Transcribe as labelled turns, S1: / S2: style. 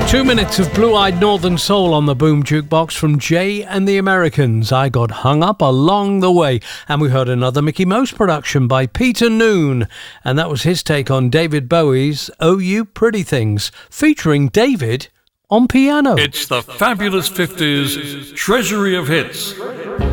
S1: 2 minutes of blue-eyed northern soul on the Boom Jukebox from Jay and the Americans. I got hung up along the way. And we heard another Mickey Most production by Peter Noone. And that was his take on David Bowie's Oh You Pretty Things, featuring David on piano.
S2: It's the Fabulous 50s Treasury of Hits.